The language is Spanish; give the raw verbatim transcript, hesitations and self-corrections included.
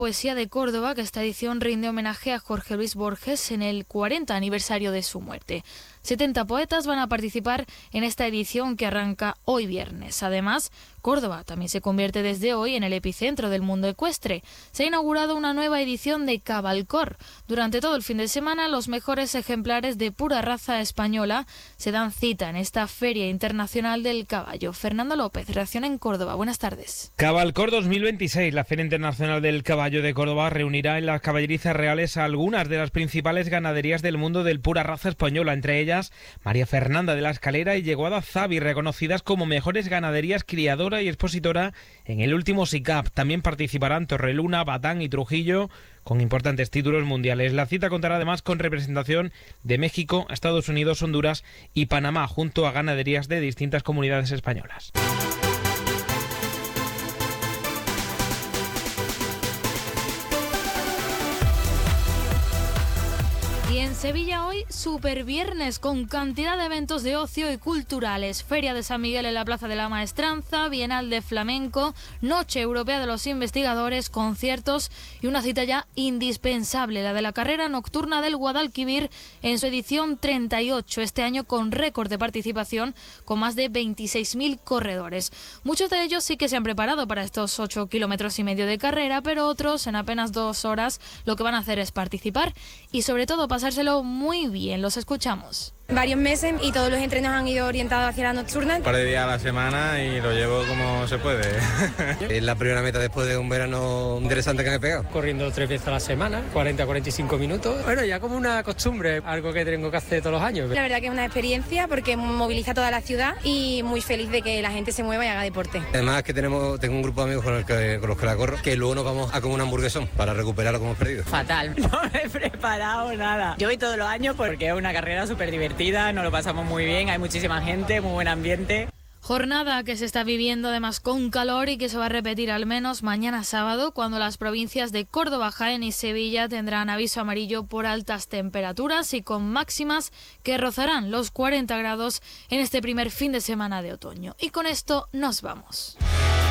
Poesía de Córdoba, que esta edición rinde homenaje a Jorge Luis Borges en el cuarenta aniversario de su muerte. setenta poetas van a participar en esta edición que arranca hoy viernes. Además, Córdoba también se convierte desde hoy en el epicentro del mundo ecuestre. Se ha inaugurado una nueva edición de Cabalcor. Durante todo el fin de semana, los mejores ejemplares de pura raza española se dan cita en esta Feria Internacional del Caballo. Fernando López, reacción en Córdoba. Buenas tardes. Cabalcor dos mil veintiséis, la Feria Internacional del Caballo de Córdoba, reunirá en las caballerizas reales a algunas de las principales ganaderías del mundo del pura raza española, entre ellas María Fernanda de la Escalera y Yeguada Zavi, reconocidas como mejores ganaderías criadora y expositora en el último S I C A P. También participarán Torreluna, Batán y Trujillo, con importantes títulos mundiales. La cita contará además con representación de México, Estados Unidos, Honduras y Panamá, junto a ganaderías de distintas comunidades españolas. Y en Sevilla hoy, super viernes, con cantidad de eventos de ocio y culturales. Feria de San Miguel en la Plaza de la Maestranza, Bienal de Flamenco, Noche Europea de los Investigadores, conciertos y una cita ya indispensable, la de la carrera nocturna del Guadalquivir en su edición treinta y ocho, este año con récord de participación, con más de veintiséis mil corredores. Muchos de ellos sí que se han preparado para estos ocho kilómetros y medio de carrera, pero otros en apenas dos horas lo que van a hacer es participar y sobre todo pasárselo muy bien. Los escuchamos. Varios meses y todos los entrenos han ido orientados hacia la nocturna. Un par de días a la semana y lo llevo como se puede. Es la primera meta después de un verano interesante que me he pegado. Corriendo tres veces a la semana, cuarenta a cuarenta y cinco minutos. Bueno, ya como una costumbre, algo que tengo que hacer todos los años. La verdad que es una experiencia porque moviliza toda la ciudad y muy feliz de que la gente se mueva y haga deporte. Además que tenemos, tengo un grupo de amigos con, el que, con los que la corro, que luego nos vamos a comer un hamburguesón para recuperar lo que hemos perdido. Fatal, no me he preparado nada. Yo voy todos los años porque es una carrera súper divertida. Nos lo pasamos muy bien, hay muchísima gente, muy buen ambiente. Jornada que se está viviendo además con calor y que se va a repetir al menos mañana sábado, cuando las provincias de Córdoba, Jaén y Sevilla tendrán aviso amarillo por altas temperaturas y con máximas que rozarán los cuarenta grados en este primer fin de semana de otoño. Y con esto nos vamos.